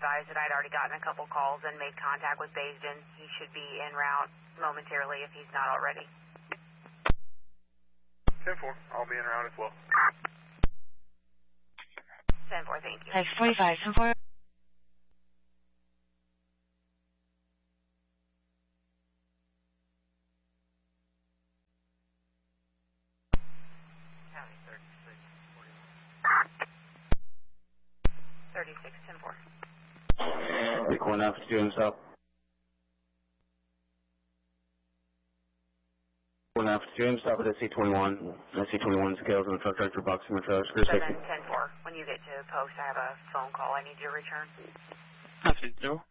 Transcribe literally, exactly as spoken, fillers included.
advised that I'd already gotten a couple calls and made contact with Baisden. He should be en route momentarily if he's not already. ten four, I'll be en route as well. ten four, thank you. X twenty-five, ten four. thirty-six, ten four. Take one up, do himself. One up, do himself at S C twenty-one. S C twenty-one scales on the truck driver box in the trailer. seven ten four. When you get to the post, I have a phone call I need you to return. After zero.